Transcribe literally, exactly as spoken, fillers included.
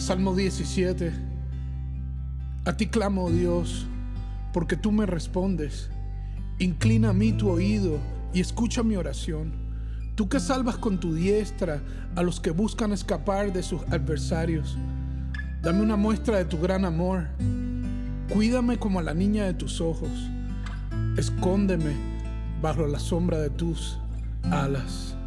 Salmo diecisiete. A ti clamo, oh Dios, porque tú me respondes. Inclina a mí tu oído y escucha mi oración. Tú que salvas con tu diestra a los que buscan escapar de sus adversarios. Dame una muestra de tu gran amor. Cuídame como a la niña de tus ojos. Escóndeme bajo la sombra de tus alas.